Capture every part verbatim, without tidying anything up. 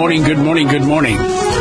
morning, good morning, good morning.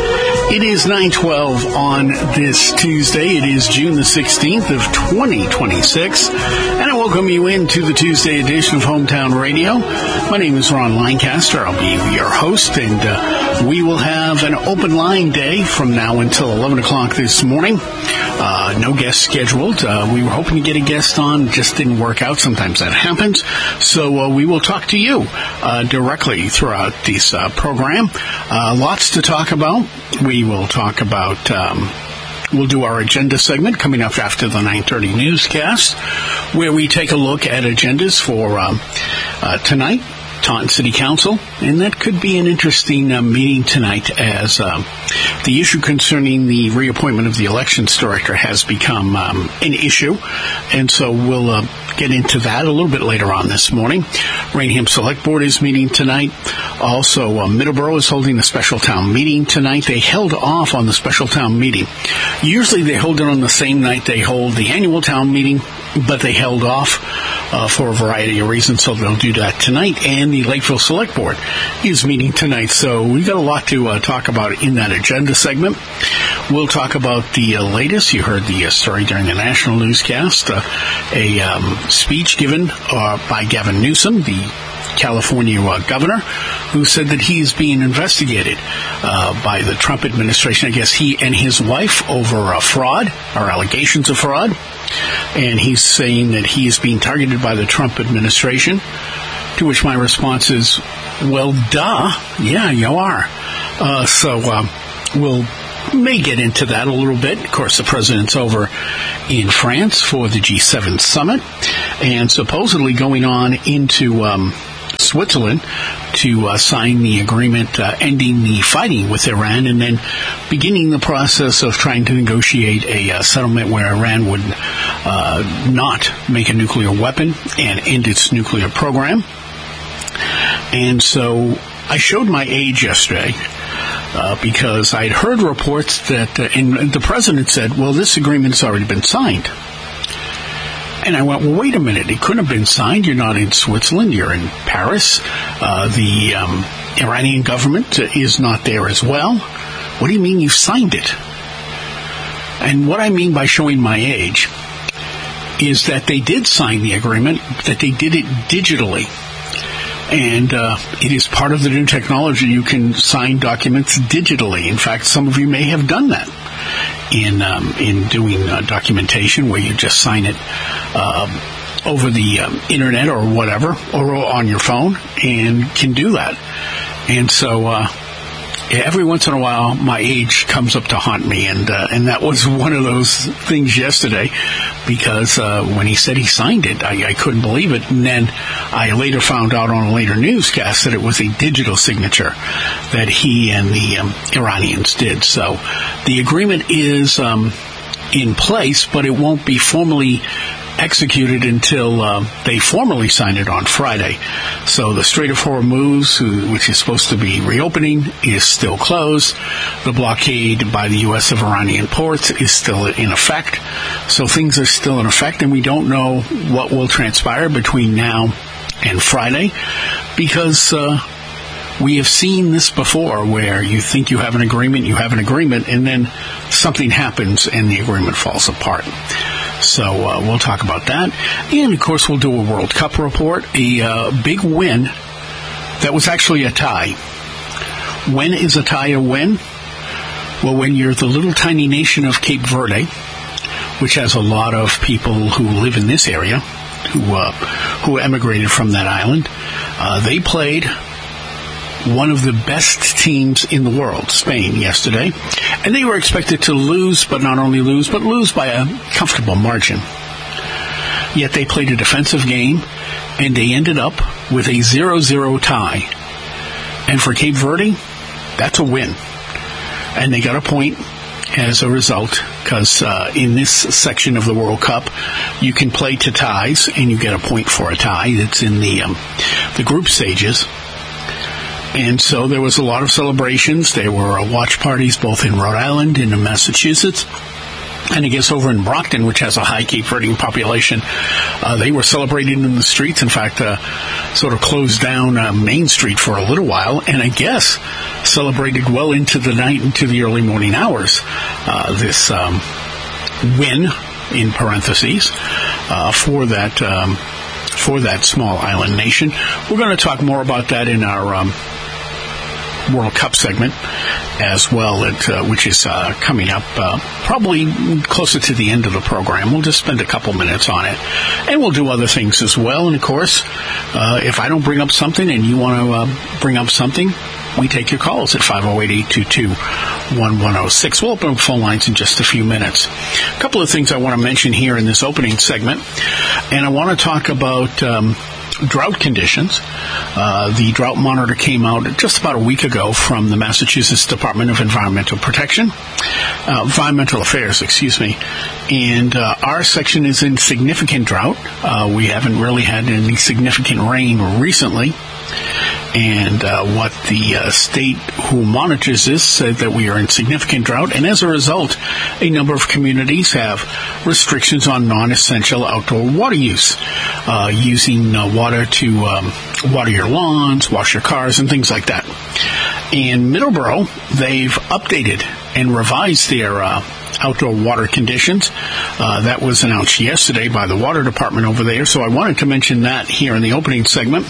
It is nine twelve on this Tuesday. It is June the sixteenth of twenty twenty-six. And I welcome you into the Tuesday edition of Hometown Radio. My name is Ron Lancaster. I'll be your host, and uh, we will have an open line day from now until eleven o'clock this morning. Uh, no guest scheduled. Uh, we were hoping to get a guest on, just didn't work out. Sometimes that happens. So uh, we will talk to you uh, directly throughout this uh, program. Uh, lots to talk about. We will talk about, um, we'll do our agenda segment coming up after the nine thirty newscast, where we take a look at agendas for um, uh, tonight. Taunton City Council, and that could be an interesting uh, meeting tonight as uh, the issue concerning the reappointment of the elections director has become um, an issue, and so we'll uh, get into that a little bit later on this morning. Rainham Select Board is meeting tonight. Also, uh, Middleborough is holding a special town meeting tonight. They held off on the special town meeting. Usually they hold it on the same night they hold the annual town meeting, but they held off uh, for a variety of reasons, so they'll do that tonight. And the Lakeville Select Board is meeting tonight, so we've got a lot to uh, talk about in that agenda segment. We'll talk about the uh, latest. You heard the uh, story during the national newscast, uh, a um, speech given uh, by Gavin Newsom, the California uh, governor, who said that he is being investigated uh, by the Trump administration. I guess he and his wife over uh, fraud, or allegations of fraud. And he's saying that he is being targeted by the Trump administration, to which my response is, well, duh. Yeah, you are. Uh, so uh, we'll may get into that a little bit. Of course, the president's over in France for the G seven summit, and supposedly going on into um, Switzerland to uh, sign the agreement uh, ending the fighting with Iran, and then beginning the process of trying to negotiate a uh, settlement where Iran would uh, not make a nuclear weapon and end its nuclear program. And so I showed my age yesterday uh, because I'd heard reports that, uh, and the president said, well, this agreement has already been signed. And I went, well, wait a minute. It couldn't have been signed. You're not in Switzerland. You're in Paris. Uh, the um, Iranian government is not there as well. What do you mean you signed it? And what I mean by showing my age is that they did sign the agreement, that they did it digitally. And uh, it is part of the new technology. You can sign documents digitally. In fact, some of you may have done that in um, in doing uh, documentation, where you just sign it uh, over the um, internet or whatever, or on your phone, and can do that. And so uh, every once in a while, my age comes up to haunt me, and uh, and that was one of those things yesterday, because uh, when he said he signed it, I, I couldn't believe it. And then I later found out on a later newscast that it was a digital signature that he and the um, Iranians did. So the agreement is um, in place, but it won't be formally executed until uh, they formally sign it on Friday. So the Strait of Hormuz, which is supposed to be reopening, is still closed. The blockade by the U S of Iranian ports is still in effect. So things are still in effect, and we don't know what will transpire between now and Friday, because uh, we have seen this before, where you think you have an agreement, you have an agreement, and then something happens and the agreement falls apart. So uh, we'll talk about that. And, of course, we'll do a World Cup report, a uh, big win that was actually a tie. When is a tie a win? Well, when you're the little tiny nation of Cape Verde, which has a lot of people who live in this area, who uh, who emigrated from that island, uh, they played one of the best teams in the world, Spain, yesterday. And they were expected to lose, but not only lose, but lose by a comfortable margin. Yet they played a defensive game, and they ended up with a zero zero tie. And for Cape Verde, that's a win. And they got a point as a result, because uh, in this section of the World Cup, you can play to ties, and you get a point for a tie. It's in the um, the group stages. And so there was a lot of celebrations. There were watch parties both in Rhode Island and in Massachusetts. And I guess over in Brockton, which has a high Cape Verdean population, uh, they were celebrating in the streets. In fact, uh, sort of closed down uh, Main Street for a little while, and I guess celebrated well into the night, into the early morning hours, uh, this um, win, in parentheses, uh, for that um, for that small island nation. We're going to talk more about that in our um, World Cup segment as well, at, uh, which is uh, coming up uh, probably closer to the end of the program. We'll just spend a couple minutes on it, and we'll do other things as well. And of course, uh, if I don't bring up something and you want to uh, bring up something, we take your calls at five oh eight, eight two two, one one oh six. We'll open up phone lines in just a few minutes. A couple of things I want to mention here in this opening segment, and I want to talk about um, drought conditions. Uh, the drought monitor came out just about a week ago from the Massachusetts Department of Environmental Protection, uh, Environmental Affairs, excuse me. And uh, our section is in significant drought. Uh, we haven't really had any significant rain recently. And uh, what the uh, state who monitors this said that we are in significant drought, and as a result, a number of communities have restrictions on non-essential outdoor water use, uh, using uh, water to um, water your lawns, wash your cars, and things like that. In Middleborough, they've updated and revised their uh, outdoor water conditions. Uh, that was announced yesterday by the water department over there, so I wanted to mention that here in the opening segment.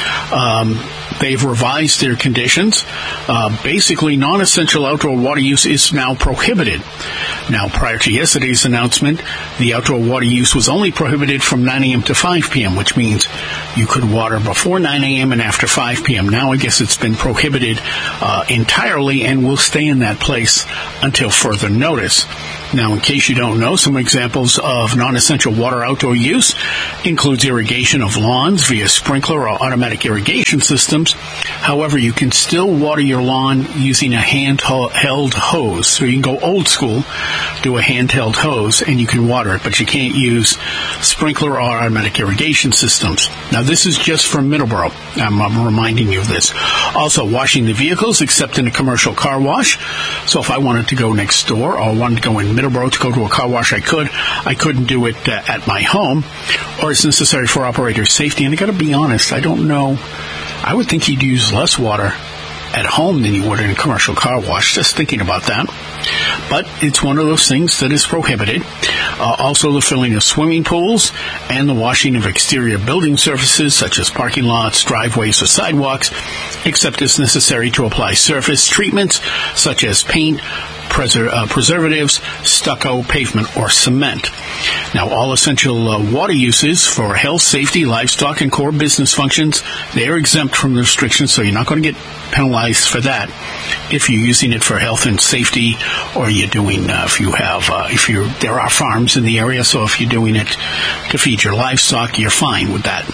Um, they've revised their conditions. Uh, basically, non-essential outdoor water use is now prohibited. Now, prior to yesterday's announcement, the outdoor water use was only prohibited from nine a.m. to five p.m., which means you could water before nine a.m. and after five p.m. Now, I guess it's been prohibited uh, entirely and will stay in that place until further notice. Now, in case you don't know, some examples of non-essential water outdoor use includes irrigation of lawns via sprinkler or automatic irrigation systems. However, you can still water your lawn using a handheld hose. So you can go old school, do a handheld hose, and you can water it, but you can't use sprinkler or automatic irrigation systems. Now, this is just for Middleborough. I'm, I'm reminding you of this. Also, washing the vehicles, except in a commercial car wash. So if I wanted to go next door or wanted to go in Middleborough to go to a car wash, I could. I couldn't do it uh, at my home, or it's necessary for operator safety. And I got to be honest, I don't know. I would think you'd use less water at home than you would in a commercial car wash, just thinking about that. But it's one of those things that is prohibited. Uh, also, the filling of swimming pools and the washing of exterior building surfaces, such as parking lots, driveways, or sidewalks, except as necessary to apply surface treatments, such as paint, Preser- uh, preservatives, stucco, pavement, or cement. Now, all essential uh, water uses for health, safety, livestock, and core business functions, they are exempt from the restrictions, so you're not going to get penalized for that if you're using it for health and safety, or you're doing, uh, if you have, uh, if you're, there are farms in the area, so if you're doing it to feed your livestock, you're fine with that.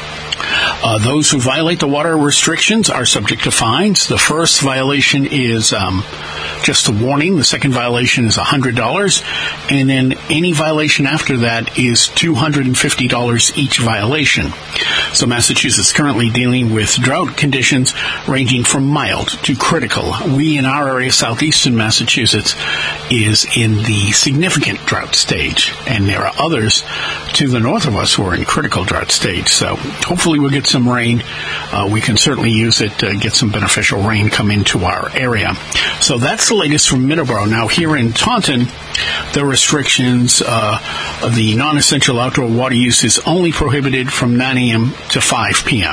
Uh, those who violate the water restrictions are subject to fines. The first violation is um, just a warning. The second violation is one hundred dollars. And then any violation after that is two hundred fifty dollars each violation. So Massachusetts is currently dealing with drought conditions ranging from mild to critical. We in our area, southeastern Massachusetts, is in the significant drought stage. And there are others to the north of us who are in critical drought stage. So hopefully we'll get some rain. Uh, we can certainly use it to get some beneficial rain come into our area. So that's the latest from Middleborough. Now here in Taunton, the restrictions, uh, the non-essential outdoor water use is only prohibited from nine a.m. to five p.m.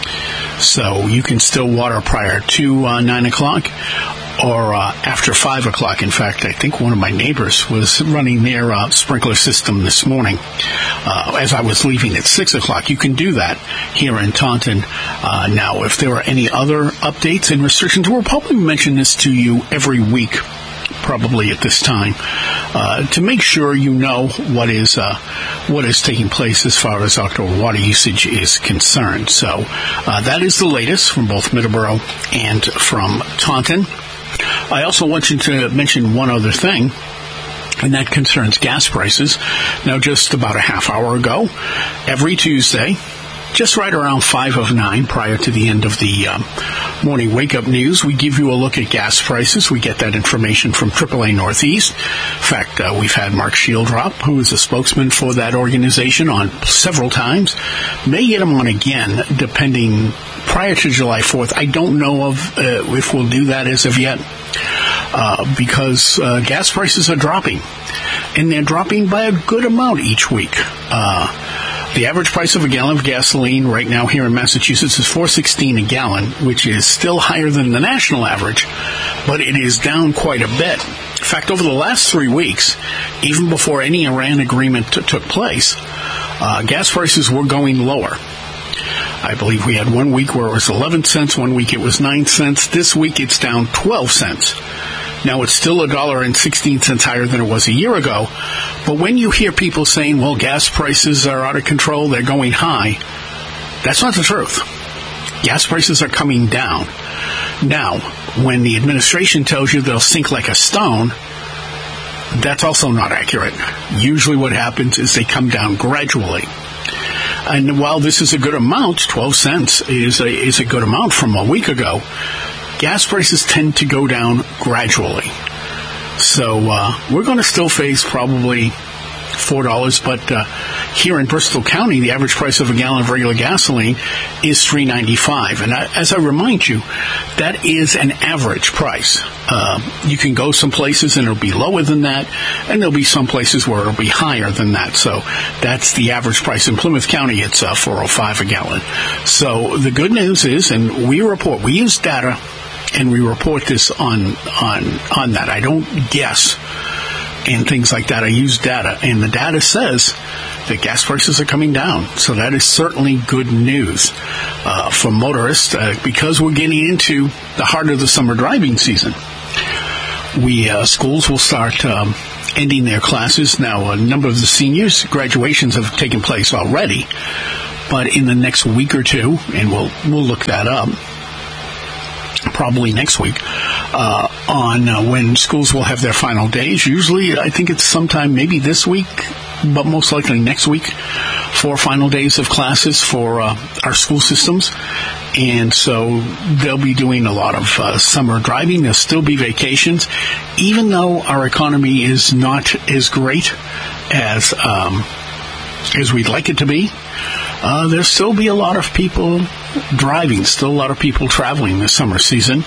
So you can still water prior to uh, nine o'clock or uh, after five o'clock. In fact, I think one of my neighbors was running their uh, sprinkler system this morning uh, as I was leaving at six o'clock. You can do that here in Taunton. Uh, now, if there are any other updates and restrictions, we'll probably mention this to you every week, probably at this time, uh, to make sure you know what is uh, what is taking place as far as outdoor water usage is concerned. So uh, that is the latest from both Middleborough and from Taunton. I also want you to mention one other thing, and that concerns gas prices. Now, just about a half hour ago, every Tuesday, just right around five of nine, prior to the end of the um, morning wake-up news, we give you a look at gas prices. We get that information from triple A Northeast. In fact, uh, we've had Mark Shieldrop, who is a spokesman for that organization, on several times. May get him on again, depending, prior to July fourth. I don't know of uh, if we'll do that as of yet, uh, because uh, gas prices are dropping, and they're dropping by a good amount each week. Uh The average price of a gallon of gasoline right now here in Massachusetts is four dollars and sixteen cents a gallon, which is still higher than the national average, but it is down quite a bit. In fact, over the last three weeks, even before any Iran agreement t- took place, uh, gas prices were going lower. I believe we had one week where it was eleven cents, one week it was nine cents. This week it's down twelve cents. Now, it's still one dollar and sixteen cents higher than it was a year ago. But when you hear people saying, well, gas prices are out of control, they're going high, that's not the truth. Gas prices are coming down. Now, when the administration tells you they'll sink like a stone, that's also not accurate. Usually what happens is they come down gradually. And while this is a good amount, twelve cents is a, is a good amount from a week ago, gas prices tend to go down gradually. So uh, we're going to still face probably four dollars, but uh, here in Bristol County, the average price of a gallon of regular gasoline is three dollars and ninety-five cents. And I, as I remind you, that is an average price. Uh, you can go some places and it'll be lower than that, and there'll be some places where it'll be higher than that. So that's the average price. In Plymouth County, it's uh, four dollars and five cents a gallon. So the good news is, and we report, we use data, and we report this on on on that. I don't guess and things like that. I use data, and the data says that gas prices are coming down. So that is certainly good news uh, for motorists uh, because we're getting into the heart of the summer driving season. We uh, schools will start um, ending their classes now. A number of the seniors' graduations have taken place already, but in the next week or two, and we'll we'll look that up. Probably next week, uh, on uh, when schools will have their final days. Usually, I think it's sometime maybe this week, but most likely next week, for final days of classes for uh, our school systems. And so they'll be doing a lot of uh, summer driving. There'll still be vacations, even though our economy is not as great as um, as we'd like it to be. Uh, there'll still be a lot of people driving, still a lot of people traveling this summer season.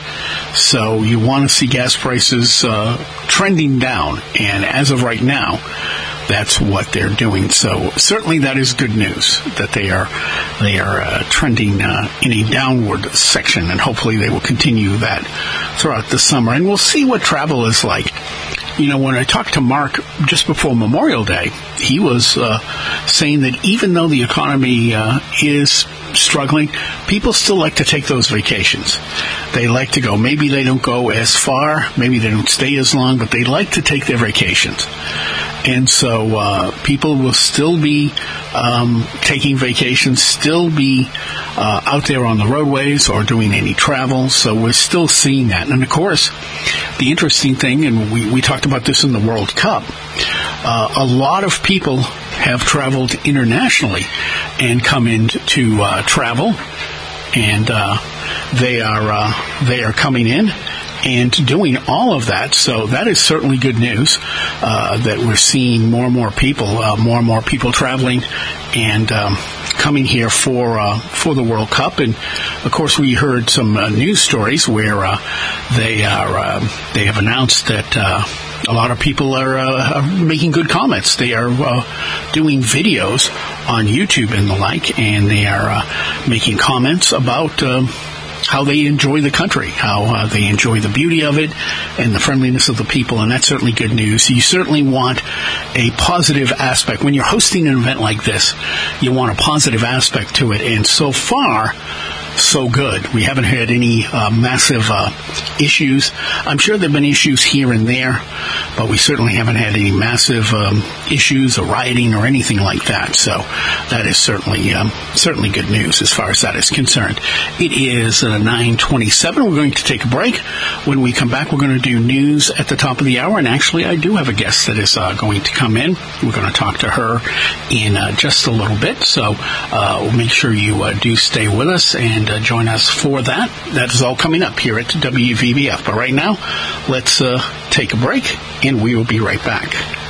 So you want to see gas prices uh, trending down. And as of right now, that's what they're doing. So certainly that is good news that they are they are uh, trending uh, in a downward section. And hopefully they will continue that throughout the summer. And we'll see what travel is like. You know, when I talked to Mark just before Memorial Day, he was uh, saying that even though the economy uh, is struggling, people still like to take those vacations. They like to go. Maybe they don't go as far, maybe they don't stay as long, but they like to take their vacations. And so uh, people will still be um, taking vacations, still be uh, out there on the roadways or doing any travel. So we're still seeing that. And, of course, the interesting thing, and we, we talked about this in the World Cup, uh, a lot of people have traveled internationally and come in to uh, travel, and uh, they are uh, they are coming in and doing all of that. So that is certainly good news uh, that we're seeing more and more people, uh, more and more people traveling and um, coming here for uh, for the World Cup. And of course, we heard some uh, news stories where uh, they are uh, they have announced that uh, a lot of people are, uh, are making good comments. They are uh, doing videos on YouTube and the like, and they are uh, making comments about Um, how they enjoy the country, how uh, they enjoy the beauty of it and the friendliness of the people, and that's certainly good news. You certainly want a positive aspect. When you're hosting an event like this, you want a positive aspect to it, and so far, so good. We haven't had any uh, massive uh, issues. I'm sure there have been issues here and there, but we certainly haven't had any massive um, issues or rioting or anything like that. So that is certainly um, certainly good news as far as that is concerned. It is uh, nine twenty-seven. We're going to take a break. When we come back, we're going to do news at the top of the hour. And actually, I do have a guest that is uh, going to come in. We're going to talk to her in uh, just a little bit. So uh, we'll make sure you uh, do stay with us. And and uh, join us for that. That is all coming up here at W V B F. But right now, let's uh, take a break, and we will be right back.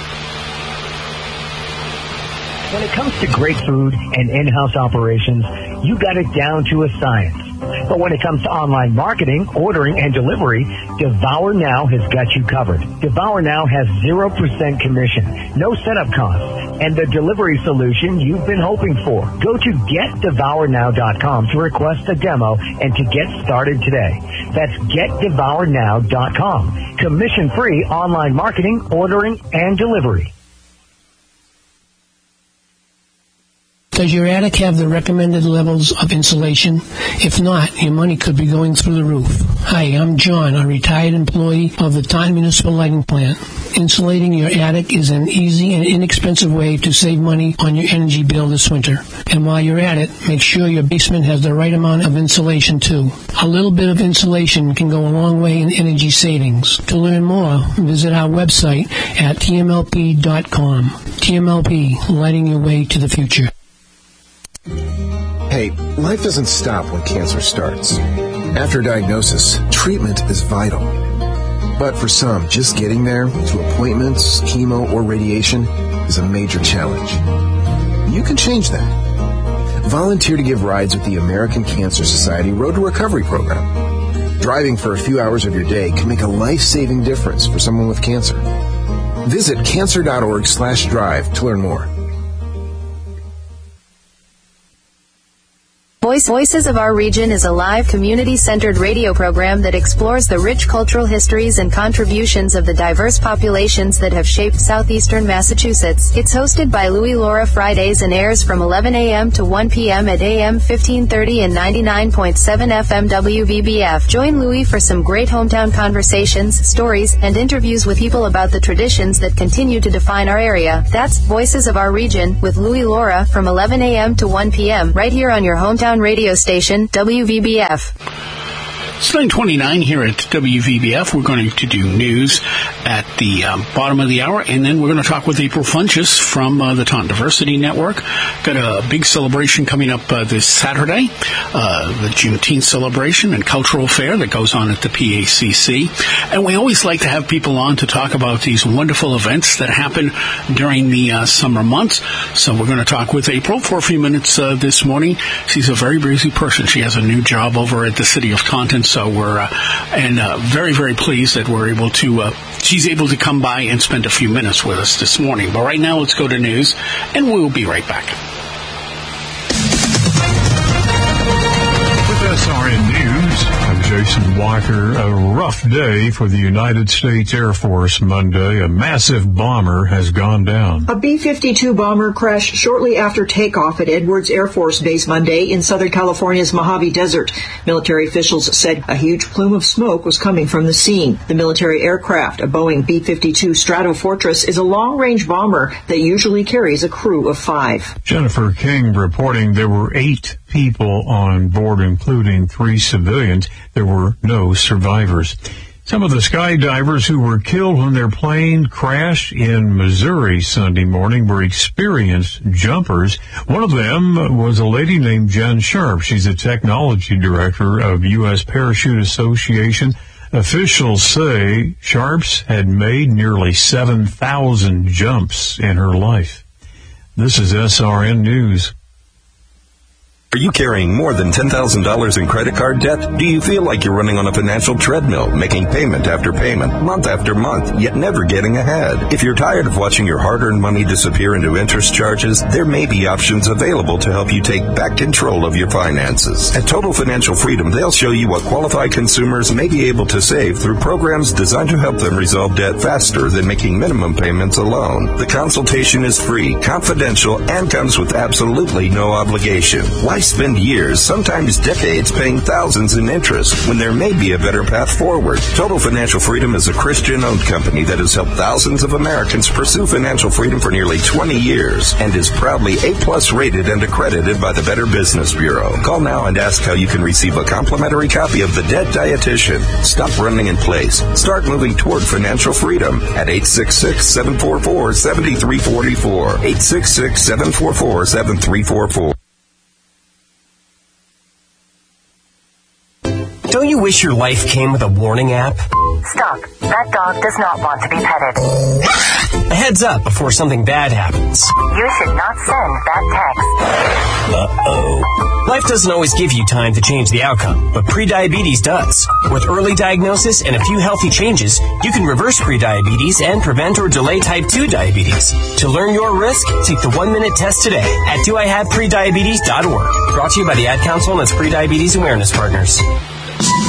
When it comes to great food and in-house operations, you got it down to a science. But when it comes to online marketing, ordering, and delivery, Devour Now has got you covered. Devour Now has zero percent commission, no setup costs, and the delivery solution you've been hoping for. Go to get devour now dot com to request a demo and to get started today. That's get devour now dot com. Commission-free online marketing, ordering, and delivery. Does your attic have the recommended levels of insulation? If not, your money could be going through the roof. Hi, I'm John, a retired employee of the Taunton Municipal Lighting Plant. Insulating your attic is an easy and inexpensive way to save money on your energy bill this winter. And while you're at it, make sure your basement has the right amount of insulation too. A little bit of insulation can go a long way in energy savings. To learn more, visit our website at T M L P dot com. T M L P, lighting your way to the future. Hey, life doesn't stop when cancer starts. After diagnosis, treatment is vital. But for some, just getting there to appointments, chemo, or radiation is a major challenge. You can change that. Volunteer to give rides with the American Cancer Society Road to Recovery program. Driving for a few hours of your day can make a life-saving difference for someone with cancer. Visit cancer dot org slash drive to learn more. Voice Voices of Our Region is a live, community-centered radio program that explores the rich cultural histories and contributions of the diverse populations that have shaped southeastern Massachusetts. It's hosted by Louie Laura Fridays and airs from eleven a.m. to one p.m. at A M fifteen thirty and ninety-nine point seven F M W V B F. Join Louie for some great hometown conversations, stories, and interviews with people about the traditions that continue to define our area. That's Voices of Our Region with Louie Laura from eleven a.m. to one p.m. right here on your hometown radio station, W V B F. It's nine twenty-nine here at W V B F. We're going to do news at the um, bottom of the hour, and then we're going to talk with April Funches from uh, the Taunton Diversity Network. Got a big celebration coming up uh, this Saturday, uh, the Juneteenth celebration and cultural fair that goes on at the P A C C. And we always like to have people on to talk about these wonderful events that happen during the uh, summer months. So we're going to talk with April for a few minutes uh, this morning. She's a very busy person. She has a new job over at the City of Taunton. So we're uh, and uh, very, very pleased that we're able to, uh, she's able to come by and spend a few minutes with us this morning. But right now, let's go to news, and we'll be right back. With S R N News, I'm Jason Walker. A rough day for the United States Air Force Monday. A massive bomber has gone down. A B fifty-two bomber crashed shortly after takeoff at Edwards Air Force Base Monday in Southern California's Mojave Desert. Military officials said a huge plume of smoke was coming from the scene. The military aircraft, a Boeing B fifty-two Stratofortress, is a long-range bomber that usually carries a crew of five. Jennifer King reporting there were eight people on board, including three civilians. There were no survivors. Some of the skydivers who were killed when their plane crashed in Missouri Sunday morning were experienced jumpers. One of them was a lady named Jen Sharp. She's a technology director of U S Parachute Association. Officials say Sharps had made nearly seven thousand jumps in her life. This is S R N News. Are you carrying more than ten thousand dollars in credit card debt? Do you feel like you're running on a financial treadmill, making payment after payment, month after month, yet never getting ahead? If you're tired of watching your hard-earned money disappear into interest charges, there may be options available to help you take back control of your finances. At Total Financial Freedom, they'll show you what qualified consumers may be able to save through programs designed to help them resolve debt faster than making minimum payments alone. The consultation is free, confidential, and comes with absolutely no obligation. Why spend years, sometimes decades, paying thousands in interest when there may be a better path forward? Total Financial Freedom is a Christian-owned company that has helped thousands of Americans pursue financial freedom for nearly twenty years and is proudly A-plus rated and accredited by the Better Business Bureau. Call now and ask how you can receive a complimentary copy of The Debt Dietitian. Stop running in place. Start moving toward financial freedom at eight six six, seven four four, seven three four four, eight six six, seven four four, seven three four four. you wish your life came with a warning app? Stop. That dog does not want to be petted. A heads up before something bad happens. You should not send that text. Uh-oh. Life doesn't always give you time to change the outcome, but prediabetes does. With early diagnosis and a few healthy changes, you can reverse prediabetes and prevent or delay type two diabetes. To learn your risk, take the one-minute test today at do I have prediabetes dot org. Brought to you by the Ad Council and its Prediabetes Awareness Partners.